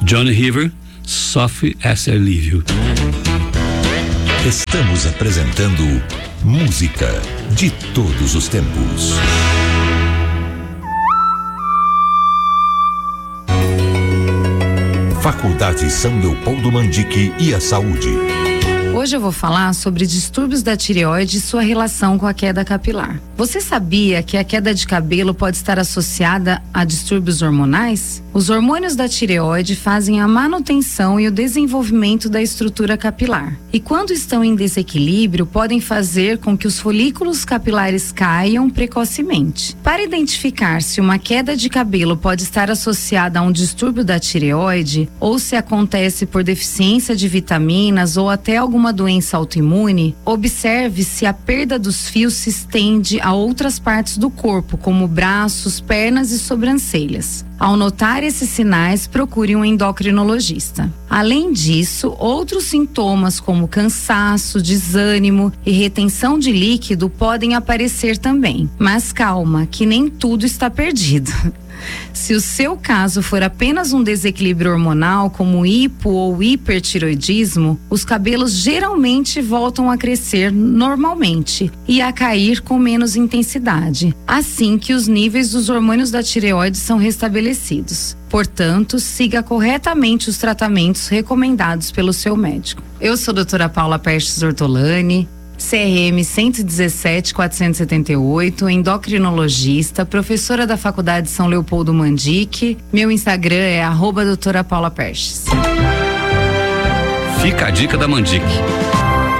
Johnny River, Soft as I Leave You. Estamos apresentando música de todos os tempos. Faculdade São Leopoldo Mandique e a Saúde. Hoje eu vou falar sobre distúrbios da tireoide e sua relação com a queda capilar. Você sabia que a queda de cabelo pode estar associada a distúrbios hormonais? Os hormônios da tireoide fazem a manutenção e o desenvolvimento da estrutura capilar. E quando estão em desequilíbrio, podem fazer com que os folículos capilares caiam precocemente. Para identificar se uma queda de cabelo pode estar associada a um distúrbio da tireoide, ou se acontece por deficiência de vitaminas ou até alguma doença autoimune, observe se a perda dos fios se estende a outras partes do corpo, como braços, pernas e sobrancelhas. Ao notar esses sinais, procure um endocrinologista. Além disso, outros sintomas como cansaço, desânimo e retenção de líquido podem aparecer também. Mas calma, que nem tudo está perdido. Se o seu caso for apenas um desequilíbrio hormonal, como hipo ou hipertiroidismo, os cabelos geralmente voltam a crescer normalmente e a cair com menos intensidade, assim que os níveis dos hormônios da tireoide são restabelecidos. Portanto, siga corretamente os tratamentos recomendados pelo seu médico. Eu sou a doutora Paula Prestes Ortolani, CRM 117-478, endocrinologista, professora da Faculdade São Leopoldo Mandique. Meu Instagram é @doutora Paula Prestes. Fica a dica da Mandique.